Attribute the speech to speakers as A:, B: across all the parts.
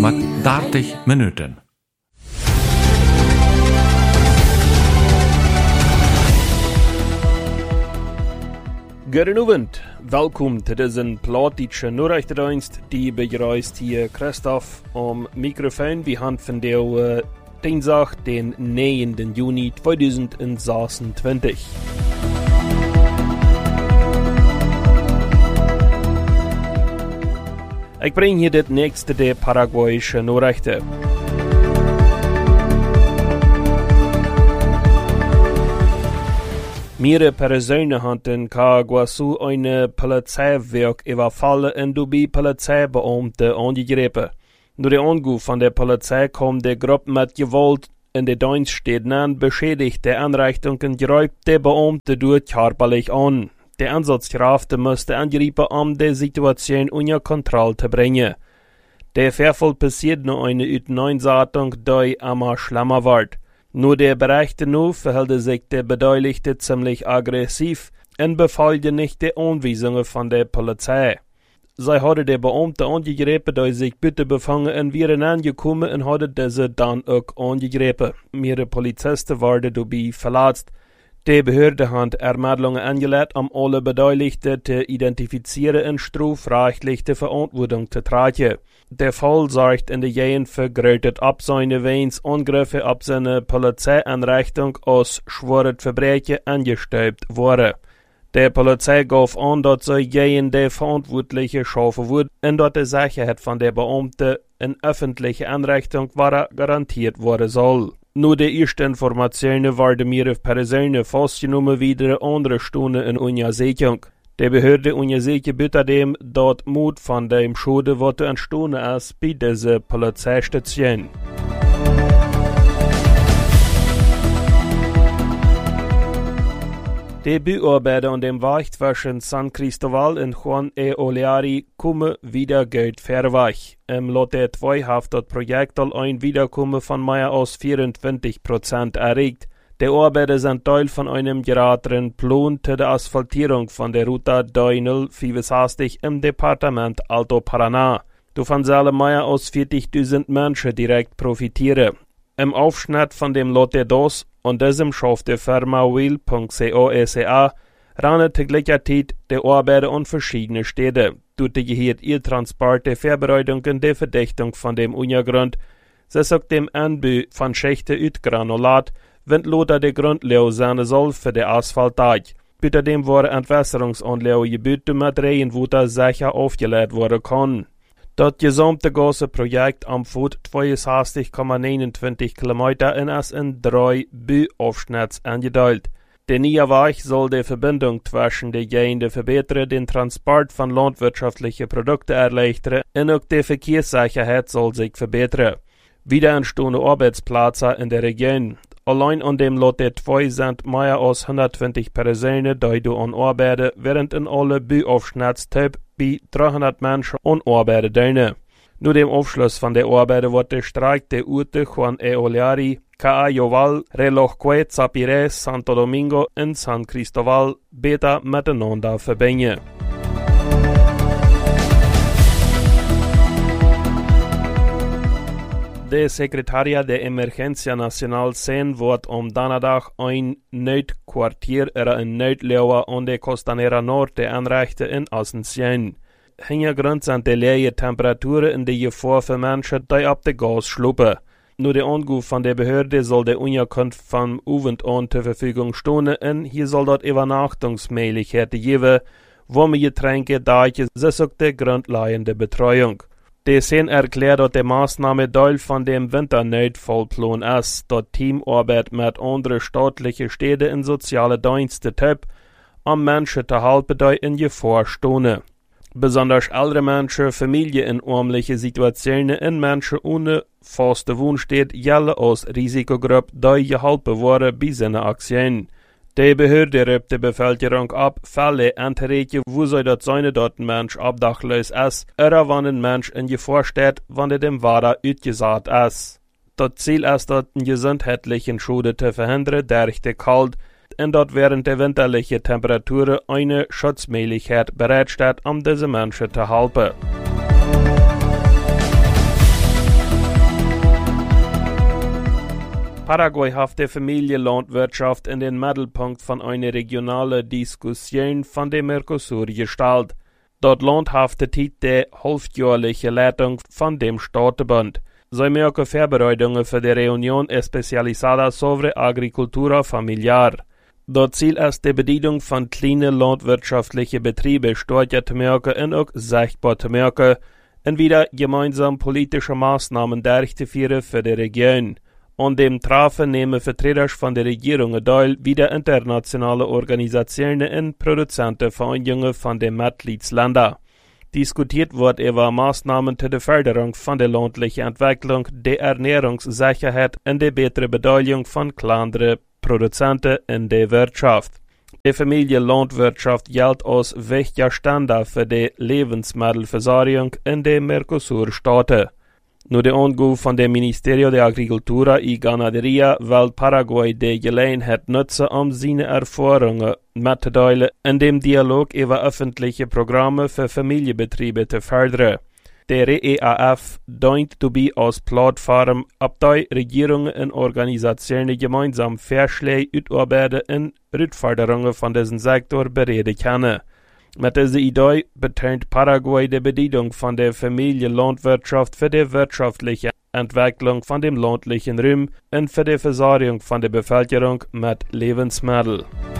A: mit 30 Minuten.
B: Goedenavond, welkom te deze plaatdeutsche Nachrichtendienst. Die begrüßt hier Christoph am Mikrofon. Wir haben von der Dienstag, den 9. Juni 2026. Ich bringe hier das nächste der paraguayische Nachrichten. Mehrere Personen haben in Caaguazú eine Polizeiwerk überfallen und dabei Polizeibeamte angegriffen. Durch den Angriff von der Polizei kam die Gruppe mit Gewalt in die Dienststätten an, beschädigte Einrichtungen und greift Beamte durch körperlich an. Die Einsatzkräfte mussten angreifen, um die Situation unter Kontrolle zu bringen. Der Vorfall passiert nach einer Auseinandersetzung, die immer schlimmer wird. Nur der Berichte nur verhält sich der Beteiligte ziemlich aggressiv und befolgte nicht die Anweisungen von der Polizei. Sie hatte der Beamte angegriffen, die sich bitte befangen und wären angekommen und hatte diese dann auch angegriffen. Mehrere Polizisten wurden dabei verletzt. Die Behörde hat Ermittlungen angelegt, um alle Beteiligten zu identifizieren und strafrechtliche Verantwortung zu tragen. Der Fall sorgt in der Gegend für größere Absäune, wenn Angriffe auf seine Polizeieinrichtung aus schweren Verbrechen angestrebt wurden. Der Polizei gab an, dass sie gegen die Verantwortlichen schaffen würde und dass die Sicherheit von der Beamten in öffentlicher Einrichtung garantiert werden soll. Nur die ersten Informationen werden mehrere Personen festgenommen, wieder andere Stunden in Untersuchung. Die Behörde untersucht außerdem, dass Mut von dem Schaden, was entstanden ist, bei dieser Polizeistation. Die Bauarbeiter an dem Weg zwischen San Cristóbal und Juan E. Oleari kommen wieder Geld vorwärts. Im Lotte 2 hat das Projekt ein Wiederkommen von mehr als 24% erreicht. Die Arbeiter sind Teil von einem geradenen Plan zur Asphaltierung von der Route 3065 im Departement Alto Paraná. Davon sollen mehr als 40.000 Menschen direkt profitieren. Im Aufschnitt von dem Lotte 2 und diesem schafft die Firma Wheel.co.sa rannen zur gleichen Zeit die Arbeiter an verschiedene Städte. Dort gehört ihr Transport, die Vorbereitung und die Verdichtung von dem Untergrund. Sie sagt dem Anbau von Schächten ut Granulat, wenn Lothar die Grundlage sein soll für den Asphalttag. Außerdem wurde Entwässerungsanlage gebaut, damit Regenwasser sicher aufgeleitet werden kann. Das gesamte große Projekt umfasst 62,29 Kilometer und ist in 3 Bauaufschnitte eingeteilt. Der neue Weg soll die Verbindung zwischen den Gegenden verbessern, den Transport von landwirtschaftlichen Produkten erleichtern und auch die Verkehrssicherheit soll sich verbessern. Wieder entstehen Arbeitsplätze in der Region. Allein an dem Lotte 2 sind mehr als 120 Personen, die dort arbeiten, während in alle Bauaufschnitte bei 300 Menschen arbeiten dienen. Nur dem Abschluss von der Arbeit wird der Streik der Orte Juan E. Oleari, Cayoval, Reloj Zapires, Santo Domingo und San Cristóbal besser miteinander verbinden. Der Sekretariat der Emergencia Nacional CEN wird am Donnerstag ein Notquartier oder ein Notlauer an der Costanera Norte einrichten in Asunción. Hintergrund sind die leeren Temperaturen in der Gefahr für Menschen, die ab dem Gas schluppen. Nur der Anruf von der Behörde soll der Unterkunft vom Abend an zur Verfügung stehen und hier soll dort Übernachtungsmöglichkeiten geben, warme Getränke, Deiche, das ist die grundlegende Betreuung. Die CEN erklärt, dass die Maßnahme Teil von dem Winternotfallplan ist, dort Teamarbeit mit anderen staatlichen Städten in soziale Dienste tippt, um Menschen zu helfen, die in Gefahr stehen. Besonders ältere Menschen, Familien in ärmlichen Situationen und Menschen ohne faste Wohnstätte gelten als Risikogruppe, die geholfen wurden bei seiner Aktion. Die Behörde rübt die Bevölkerung ab, Fälle anzuregen, wo sie dort sein, dass ein Mensch obdachlos ist, oder wenn ein Mensch in Gefahr steht, wenn er dem Wasser ausgesät ist. Das Ziel ist, dort einen gesundheitlichen Schaden zu verhindern, durch die Kälte, und dort während der winterlichen Temperaturen eine Schutzmöglichkeit bereitsteht, um diese Menschen zu helfen. Paraguay hat die Familienlandwirtschaft in den Mittelpunkt von einer regionalen Diskussion von dem Mercosur gestellt. Dort Land hat die halbjährliche Leitung von dem Staatenbund. Sie machen Vorbereitungen für die Reunión Especializada sobre Agricultura Familiar. Dort Ziel ist die Bedienung von kleinen landwirtschaftlichen Betrieben stärker zu machen und auch sichtbar zu machen und wieder gemeinsam politische Maßnahmen durchzuführen für die Region. An dem Treffen nehmen Vertreter von der Regierung teil, wie der internationale Organisationen und Produzentenvereinigungen von den Mitgliedsländern. Diskutiert wird über Maßnahmen zur Förderung von der ländlichen Entwicklung, der Ernährungssicherheit und der besseren Beteiligung von kleineren Produzenten in der Wirtschaft. Die Familienlandwirtschaft gilt als wichtiger Standard für die Lebensmittelversorgung in den Mercosur-Staaten. Nur der Anruf von dem Ministerio de Agricultura y Ganadería will Paraguay die Gelegenheit nutzen, seine Erfahrungen mitzuteilen, in dem Dialog über öffentliche Programme für Familienbetriebe zu fördern. Der EAF dient zu be als Plattform, ab die Regierungen und Organisationen gemeinsam Vorschläge utarbeiten und Herausforderungen von diesem Sektor bereden können. Mit dieser Idee betont Paraguay die Bedienung von der Familienlandwirtschaft für die wirtschaftliche Entwicklung von dem ländlichen Raum und für die Versorgung von der Bevölkerung mit Lebensmitteln.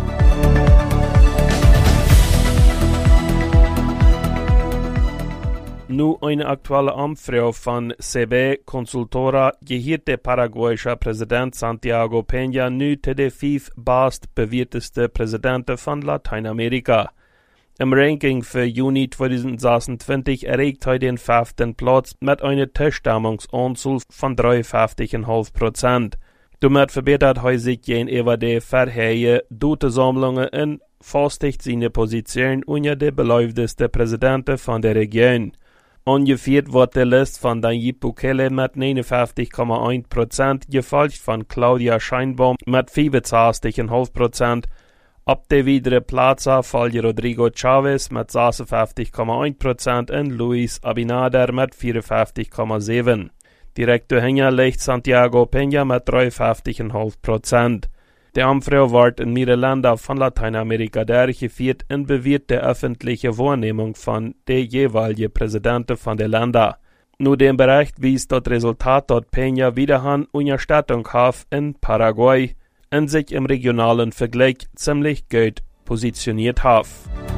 B: Nu eine aktuelle Anfrage von CB Consultora gehört der paraguayische Präsident Santiago Peña nu zu den 5 bestbewertesten Präsidenten von Lateinamerika. Im Ranking für Juni 2026 erreicht er den 5. Platz mit einer Zustimmungsanzahl von 53,5%. Damit verbessert er sich gegenüber der vorherigen Datensammlungen und festigt seine Position unter den beliebtesten Präsidenten von der Region. Angeführt wird die Liste von Nayib Bukele mit 59,1%, gefolgt von Claudia Sheinbaum mit 65,5%. Ab der weiteren Plätze fallen Rodrigo Chavez mit 56,1% und Luis Abinader mit 54,7%. Direkt dahinter liegt Santiago Peña mit 53,5%. Die Umfrage wird in mehreren Ländern von Lateinamerika durchgeführt und bewirkt die öffentliche Wahrnehmung von den jeweiligen Präsidenten von den Ländern. Nur dem Bericht weist das Resultat, dass Peña wieder eine Unterstützung hat in Paraguay und sich im regionalen Vergleich ziemlich gut positioniert hat.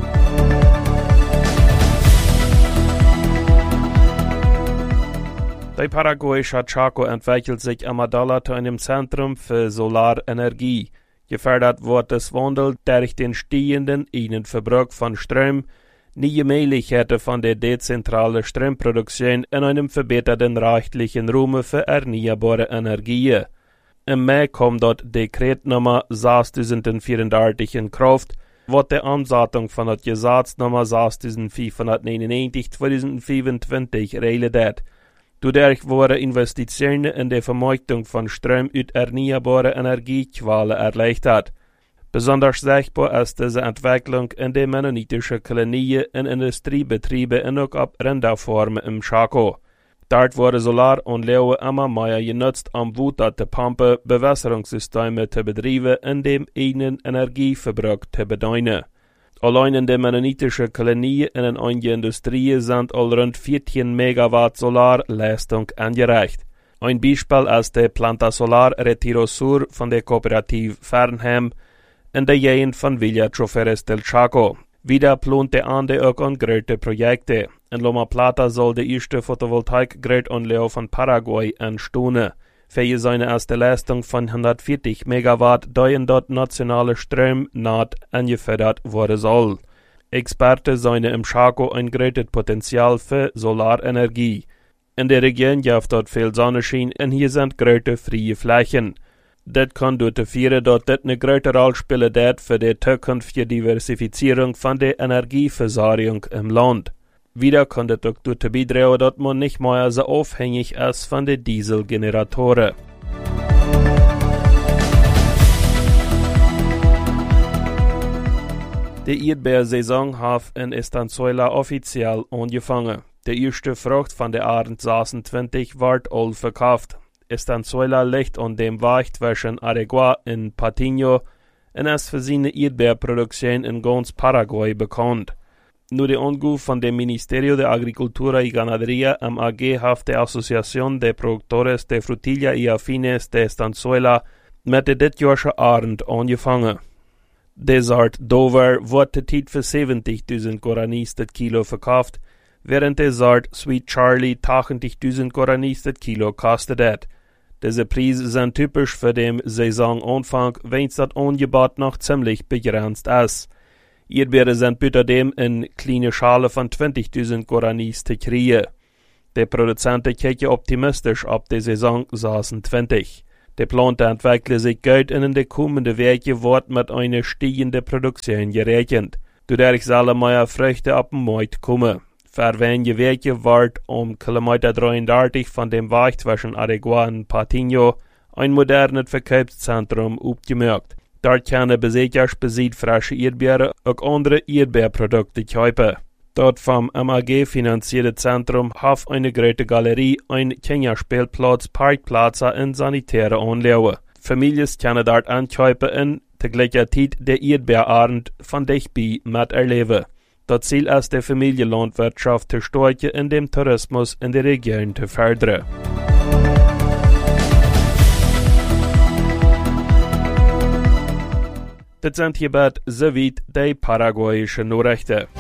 B: Der paraguayische Chaco entwickelt sich immer doller zu einem Zentrum für Solarenergie. Gefördert wird das Wandel durch den steigenden Innenverbrauch von Strom, neue Möglichkeiten von der dezentralen Stromproduktion in einem verbesserten rechtlichen Raum für erneuerbare Energien. Im Mai kommt das Dekret Nummer 6034 in Kraft, wird die Umsetzung von das Gesetz Nummer 6599/2025 realisiert. Dadurch wurden Investitionen in die Vermarktung von Strom aus erneuerbaren Energiequellen erleichtert. Besonders sichtbar ist diese Entwicklung in den mennonitischen Kolonien und Industriebetrieben und auch ab Rinderfarmen im Chaco. Dort wurden Solaranlagen immer mehr genutzt, Wasser zu pumpen, Bewässerungssysteme zu betreiben und dem eigenen Energieverbrauch zu bedeuten. Allein in der mennonitischen Kolonie und in einigen Industrien sind all rund 14 Megawatt Solarleistung angereicht. Ein Beispiel ist der Planta Solar Retiro Sur von der Kooperative Fernheim in der Gegend von Villa Choferes del Chaco. Wieder plant der Ande auch an größere Projekte. In Loma Plata soll der erste Photovoltaik-Grillanlage von Paraguay entstehen. Für seine erste Leistung von 140 Megawatt, die in dort nationale Stromnetz angefördert worden soll. Experten sehen im Chaco ein großes Potenzial für Solarenergie. In der Region gibt dort viel Sonnenschein und hier sind große freie Flächen. Das kann dazu führen, dass das eine große Rolle spielen wird für die zukünftige Diversifizierung von der Energieversorgung im Land. Wieder kann das auch dazu beitragen, dass man nicht mehr so abhängig ist von den Dieselgeneratoren. Die Erdbeersaison hat in Estanzuela offiziell angefangen. Die erste Frucht von der Art 26 wird all verkauft. Estanzuela liegt an dem Weg zwischen Areguá und Patiño und ist für seine Erdbeerproduktion in ganz Paraguay bekannt. Nur der Anruf von dem Ministerio de Agricultura y Ganadería MAG hat die Asociación de Productores de Frutilla y Afines de Estanzuela mit der ditjährischen Arend angefangen. Der Sort Dover wird der Tit für 70.000 Guaranis das Kilo verkauft, während der Sort Sweet Charlie 80.000 Guaranis das Kilo kostet hat. Diese Preise sind typisch für den Saisonanfang, wenn das Angebot noch ziemlich begrenzt ist. Erdbeeren sind außerdem in kleine Schale von 20.000 Guaranis zu kriegen. Der Produzent kijkt optimistisch auf die Saison 26. Der Plan entwickelt sich gut und in den kommenden Wochen wird mit einer steigenden Produktion gerechnet. Dadurch sollen mehr Früchte auf den Markt kommen. Für wenige Wochen wird Kilometer 33 von dem Weg zwischen Areguá und Patiño ein modernes Verkaufszentrum aufgemerkt. Dort können Besucher frische Erdbeeren und andere Erdbeerprodukte kaufen. Dort vom MAG finanzierte Zentrum hat eine große Galerie, ein Kinderspielplatz, Parkplätze und sanitäre Anlagen. Familien können dort ankaufen und zur gleichen Zeit der Erdbeerarend von dichtbei miterleben. Das Ziel ist, die Familienlandwirtschaft zu stärken und den Tourismus in der Region zu fördern. Das sind hierbei soweit die paraguayischen Nachrichten.